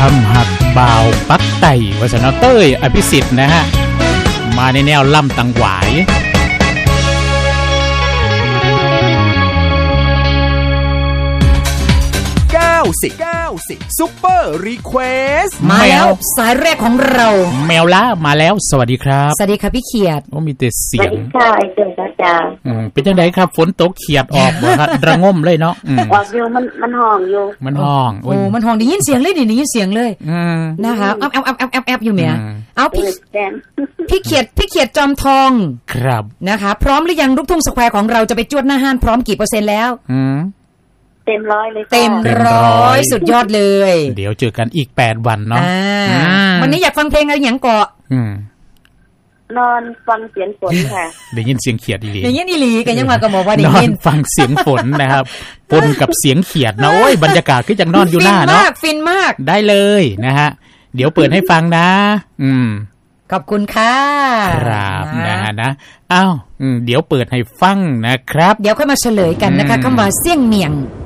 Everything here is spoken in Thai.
ทำหักบ่าวปักไต่วัฒนเต้ยอภิสิทธิ์นะฮะมาในแนวล่ำตังหวาย 90ซุปเปอร์รีเควสมาแล้วสายแรกของเราแมวล่ามาแล้วสวัสดีครับสวัสดีค่ะพี่เขียดโอ้มีแต่เสียงค่ะไอ้เจ้าจ้าเป็นจังไดครับฝนตกเขียดออกบ่ครับระงมเลยเนาะออกอยู่มันห้องอยู่มันห้องโอ้มันห้องได้ยินเสียงเลยได้ยินเสียงเลยนะคะแอบอยู่เนี่ยเอาพี่เขียดจอมทองครับนะคะพร้อมหรือยังลูกทุ่งสแควร์ของเราจะไปจวดหน้าห้านพร้อมกี่เปอร์เซ็นต์แล้วเต็มร้อยเลยเต็มร้อยสุดยอดเลยเดี๋ยวเจอกันอีก8วันเนาะวันนี้อยากฟังเพลงอะไรอย่างเกาะนอนฟังเสียงฝนค่ะได้ยินเสียงเขียดอีหลีได้ยินอีหลีกันยังว่าก็บอกว่าได้ยินฟังเสียงฝนนะครับปนกับเสียงเขียดนะโอ้ยบรรยากาศคือจังนอนอยู่หน้าเนาะฟินมากได้เลยนะฮะเดี๋ยวเปิดให้ฟังนะขอบคุณค่ะครับนะอ้าวเดี๋ยวเปิดให้ฟังนะครับเดี๋ยวค่อยมาเฉลยกันนะคะคำว่าเสี่ยงเมียง